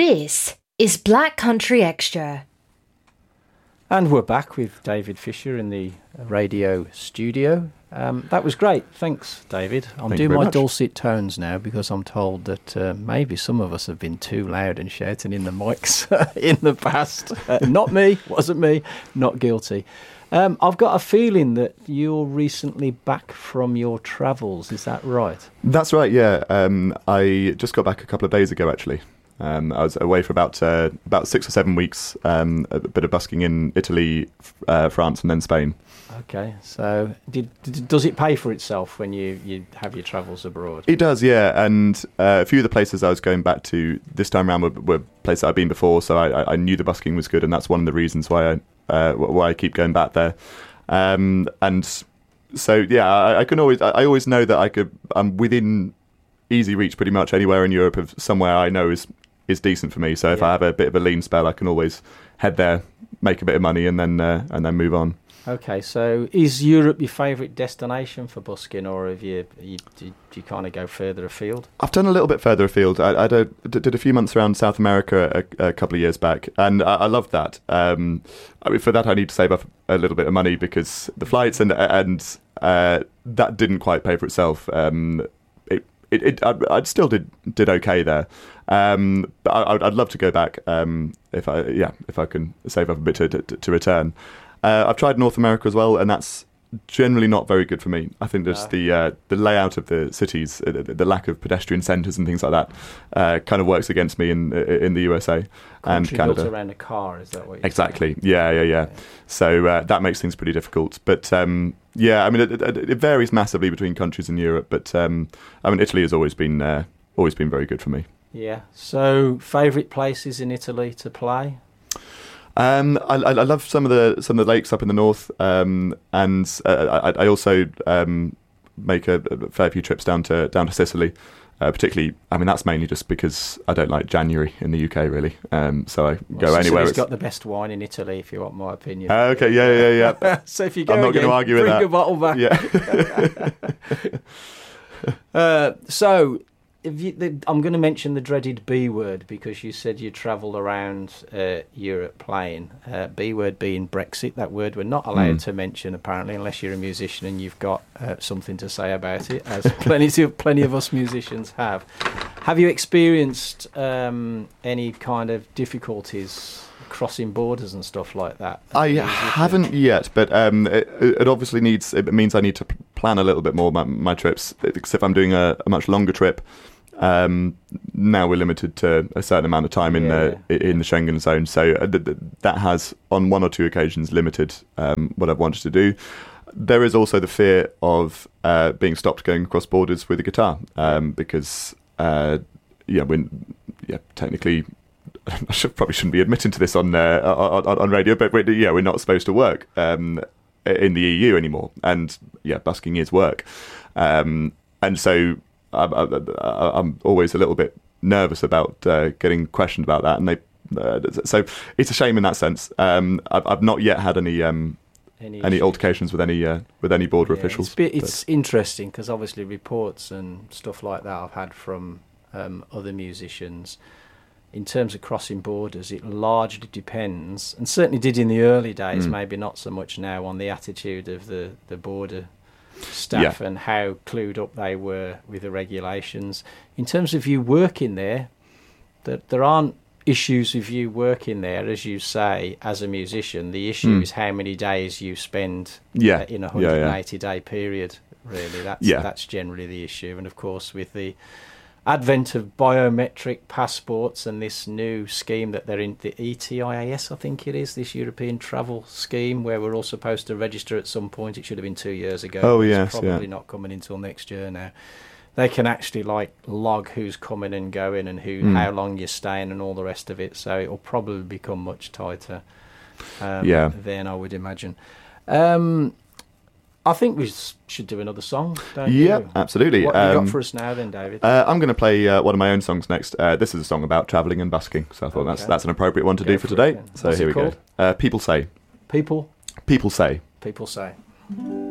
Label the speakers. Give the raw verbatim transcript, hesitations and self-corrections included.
Speaker 1: This is Black Country Extra.
Speaker 2: And we're back with David Fisher in the radio studio. Um, that was great. Thanks, David. I'm
Speaker 3: Thank
Speaker 2: doing my
Speaker 3: much.
Speaker 2: dulcet tones now because I'm told that uh, maybe some of us have been too loud and shouting in the mics in the past. Uh, not me, wasn't me, not guilty. Um, I've got a feeling that you're recently back from your travels. Is that right?
Speaker 3: That's right, yeah. Um, I just got back a couple of days ago, actually. Um, I was away for about uh, about six or seven weeks, um, a bit of busking in Italy, uh, France, and then Spain.
Speaker 2: Okay, so did, did, does it pay for itself when you, you have your travels abroad?
Speaker 3: It does, yeah. And uh, a few of the places I was going back to this time around were, were places I'd been before, so I, I knew the busking was good, and that's one of the reasons why I uh, why I keep going back there. Um, and so, yeah, I, I can always I always know that I could I'm within easy reach pretty much anywhere in Europe of somewhere I know is. is decent for me. So if
Speaker 2: yeah.
Speaker 3: I have a bit of a lean spell, I can always head there, make a bit of money, and then uh, and then move on.
Speaker 2: Okay, so is Europe your favourite destination for busking, or have you, you do you kind of go further afield?
Speaker 3: I've done a little bit further afield. I, I did, did a few months around South America a, a couple of years back, and I, I loved that. Um, I mean, for that, I need to save up a little bit of money because the flights and and uh, that didn't quite pay for itself. Um, it, it, it I, I still did did okay there. Um, but I, I'd love to go back um, if I, yeah, if I can save up a bit to to, to return. Uh, I've tried North America as well, and that's generally not very good for me. I think just
Speaker 2: No.
Speaker 3: the uh, the layout of the cities, uh, the, the lack of pedestrian centres and things like that, uh, kind of works against me in in the U S A and
Speaker 2: Country
Speaker 3: Canada.
Speaker 2: built around a car, is that what you're
Speaker 3: Exactly.
Speaker 2: saying?
Speaker 3: Yeah, yeah, yeah.
Speaker 2: Yeah.
Speaker 3: So uh, that makes things pretty difficult. But um, yeah, I mean, it, it, it varies massively between countries in Europe. But um, I mean, Italy has always been uh, always been very good for me.
Speaker 2: Yeah. So, favourite places in Italy to play?
Speaker 3: Um, I, I I love some of the some of the lakes up in the north, um, and uh, I, I also um, make a, a fair few trips down to down to Sicily. Uh, particularly, I mean, that's mainly just because I don't like January in the U K, really. Um, so I
Speaker 2: Well,
Speaker 3: go anywhere.
Speaker 2: Sicily's
Speaker 3: It's
Speaker 2: got the best wine in Italy, if you want my opinion.
Speaker 3: Uh, okay, yeah, yeah, yeah.
Speaker 2: So if you go
Speaker 3: I'm not
Speaker 2: again,
Speaker 3: going to argue with
Speaker 2: bring
Speaker 3: that.
Speaker 2: a bottle back.
Speaker 3: Yeah.
Speaker 2: Uh, so, if you, the, I'm going to mention the dreaded B word because you said you travelled around uh, Europe playing. Uh, B word being Brexit, that word we're not allowed
Speaker 3: Mm.
Speaker 2: to mention apparently unless you're a musician and you've got uh, something to say about it, as plenty of, plenty of us musicians have. Have you experienced um, any kind of difficulties crossing borders and stuff like that?
Speaker 3: I haven't yet, but um, it, it obviously needs. It means I need to plan a little bit more my, my trips. Because if I'm doing a, a much longer trip, um, now we're limited to a certain amount of time in
Speaker 2: Yeah,
Speaker 3: the in the Schengen zone. So uh, th- th- that has, on one or two occasions, limited um, what I've wanted to do. There is also the fear of uh, being stopped going across borders with a guitar, um, because uh, yeah, when yeah, technically. I should, probably shouldn't be admitting to this on uh, on, on radio, but we're, yeah, we're not supposed to work um, in the E U anymore, and yeah, busking is work, um, and so I'm, I'm always a little bit nervous about uh, getting questioned about that, and they uh, so it's a shame in that sense. Um, I've, I've not yet had any um,
Speaker 2: Any,
Speaker 3: any
Speaker 2: issues?
Speaker 3: altercations with any uh, with any border
Speaker 2: Yeah,
Speaker 3: officials.
Speaker 2: It's, bit, it's interesting because obviously reports and stuff like that I've had from um, other musicians. In terms of crossing borders, it largely depends, and certainly did in the early days,
Speaker 3: Mm.
Speaker 2: maybe not so much now, on the attitude of the, the border staff
Speaker 3: Yeah.
Speaker 2: and how clued up they were with the regulations. In terms of you working there, that there aren't issues with you working there, as you say, as a musician. The issue
Speaker 3: Mm.
Speaker 2: is how many days you spend
Speaker 3: Yeah,
Speaker 2: uh, in a
Speaker 3: yeah, yeah.
Speaker 2: one hundred eighty day period, really. That's,
Speaker 3: Yeah.
Speaker 2: that's generally the issue. And of course, with the advent of biometric passports and this new scheme that they're in, the E T I A S, I think it is, this European travel scheme, where we're all supposed to register at some point. It should have been two years ago.
Speaker 3: Oh,
Speaker 2: but
Speaker 3: yes,
Speaker 2: it's probably
Speaker 3: yeah.
Speaker 2: not coming until next year now. They can actually like log who's coming and going and who,
Speaker 3: Mm.
Speaker 2: how long you're staying and all the rest of it. So it'll probably become much tighter. Um,
Speaker 3: Yeah.
Speaker 2: Then I would imagine. Um, I think we s- should do another song, don't
Speaker 3: Yeah,
Speaker 2: you?
Speaker 3: absolutely.
Speaker 2: What have you
Speaker 3: Um,
Speaker 2: got for us now then, David?
Speaker 3: Uh, I'm going to play uh, one of my own songs next. Uh, this is a song about travelling and busking, so I thought that's
Speaker 2: Okay.
Speaker 3: that's an appropriate one to
Speaker 2: Go
Speaker 3: do for
Speaker 2: for it
Speaker 3: today.
Speaker 2: then.
Speaker 3: So
Speaker 2: What's
Speaker 3: here
Speaker 2: it
Speaker 3: we
Speaker 2: called?
Speaker 3: go. Uh, People say.
Speaker 2: People,
Speaker 3: People say.
Speaker 2: people say.